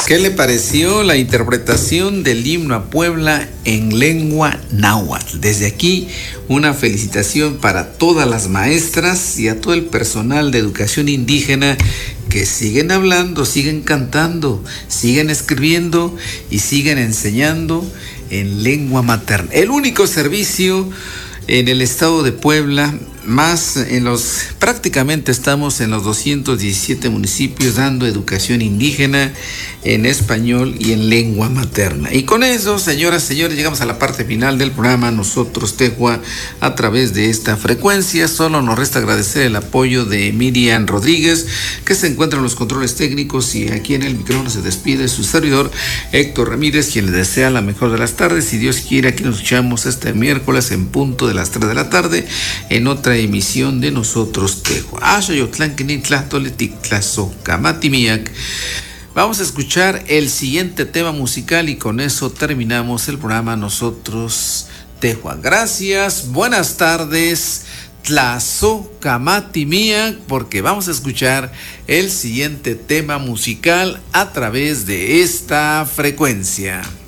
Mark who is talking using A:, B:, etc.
A: ¿Qué le pareció la interpretación del himno a Puebla en lengua náhuatl? Desde aquí, una felicitación para todas las maestras y a todo el personal de educación indígena que siguen hablando, siguen cantando, siguen escribiendo y siguen enseñando en lengua materna. El único servicio en el estado de Puebla, prácticamente estamos en los 217 municipios dando educación indígena en español y en lengua materna. Y con eso, señoras y señores, llegamos a la parte final del programa Nosotros Tehua a través de esta frecuencia. Solo nos resta agradecer el apoyo de Miriam Rodríguez, que se encuentra en los controles técnicos, y aquí en el micrófono se despide su servidor Héctor Ramírez, quien le desea la mejor de las tardes. Si Dios quiere, aquí nos escuchamos este miércoles en punto de las 3 de la tarde en otra emisión de Nosotros Tehua. Vamos a escuchar el siguiente tema musical y con eso terminamos el programa Nosotros Tehua. Gracias, buenas tardes, Tlazocamatimiac, porque vamos a escuchar el siguiente tema musical a través de esta frecuencia.